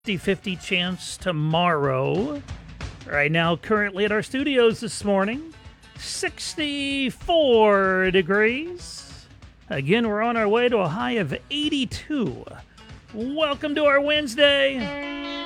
50-50 chance tomorrow. Right now, currently at our studios this morning, 64 degrees. Again, we're on our way to a high of 82. Welcome to our Wednesday.